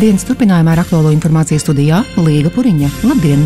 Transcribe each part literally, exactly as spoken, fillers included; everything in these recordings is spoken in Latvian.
Dienas turpinājumā ar aktuālo informāciju studijā Līga Puriņa. Labdien!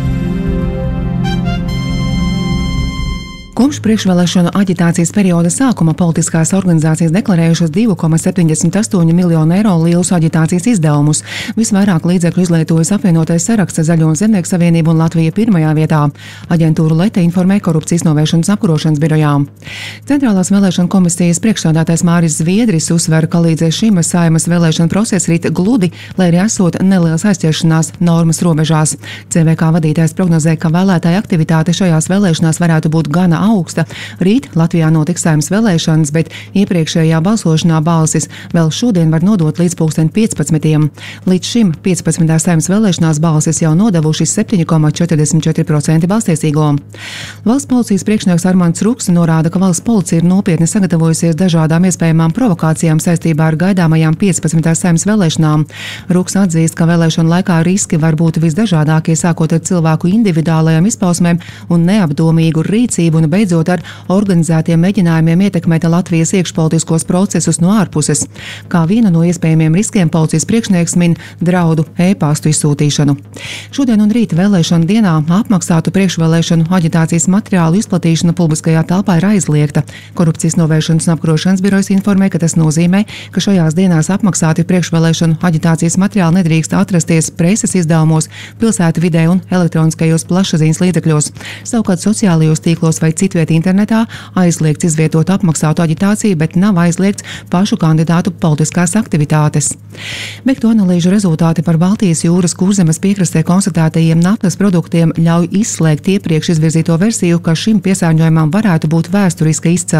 Kopš priekšvēlēšanu aģitācijas perioda sākuma politiskās organizācijas deklarējušas divi komati septiņdesmit astoņi miljonu eiro lielus aģitācijas izdevumus. Visvairāk līdzekļu izlietojas apvienotais saraksts Zaļo un Zemnieku savienību un Latvija pirmajā vietā. Aģentūra Lete informē korupcijas novēršanas apkarošanas birojā. Centrālās vēlēšana komisijas priekšsēdētājs Māris Zviedris uzsver, ka līdz šim Saeimas vēlēšana process rit gludi, lai arī esot nelielas aizķeršanās normas robežās. C V K vadītājs prognozē, ka vēlētāja aktivitāte šajās vēlēšanās varētu būt gana augsta. Rīt Latvijā notiks Saeimas vēlēšanas, bet iepriekšējā balsošanā balsis vēl šodien var nodot līdz pulksten piecpadsmitiem. Līdz šim piecpadsmitās Saeimas vēlēšanās balsis jau nodevuši septiņi komati četrdesmit četri procenti balstiesīgo. Valsts policijas priekšnieks Armands Ruks norāda, ka valsts policija ir nopietni sagatavojusies dažādām iespējamām provokācijām saistībā ar gaidāmajām piecpadsmitās Saeimas vēlēšanām. Ruks atzīst, ka vēlēšanu laikā riski var būt visdažādākie, sākot ar cilvēku individuālajām izpausmēm un neapdomīgu rīcību un beidzot ar organizētiem mēģinājumiem ietekmēt Latvijas iekšpolitiskos procesus no ārpuses. Kā vienu no iespējamiem riskiem policijas priekšnieks min draudu e-pastu izsūtīšanu. Šodien un rīt vēlēšanu dienā apmaksātu priekšvēlēšanu aģitācijas materiālu izplatīšana publiskajā telpā ir aizliegta. Korupcijas novēršanas un apkarošanas birojas informē, ka tas nozīmē, ka šajās dienās apmaksāti priekšvēlēšanu aģitācijas materiāli nedrīkst atrasties preses izdevumos, pilsētu vidē un elektroniskajos plašsaziņas līdzekļos. Savukārt sociālajos tīklos vai citviet internetā aizliegts izvietot apmaksātu aģitāciju, bet nav aizliegts pašu kandidātu politiskās aktivitātes. Beigto analīžu rezultāti par Baltijas jūras Kurzemes piekrastē konstatētajiem naftas produktiem ļauj izslēgt iepriekš izvirzīto versiju, ka šim piesārņojumam varētu būt vēsturiska izcelsme.